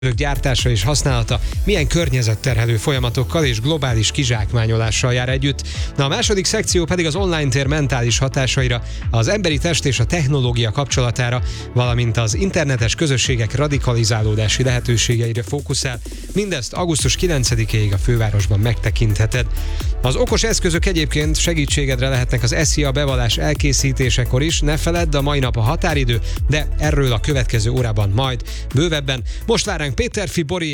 gyártása és használata milyen környezetterhelő folyamatokkal és globális kizsákmányolással jár együtt. A második szekció pedig az online tér mentális hatásaira, az emberi test és a technológia kapcsolatára, valamint az internetes közösségek radikalizálódási lehetőségeire fókuszál. Mindezt augusztus 9-ig a fővárosban megtekintheted. Az okos eszközök egyébként segítségedre lehetnek az SZIA bevallás elkészítésekor is. Ne feledd, a mai nap a határidő, de erről a következő órában majd bővebben. Most vár ránk Péterfi Bori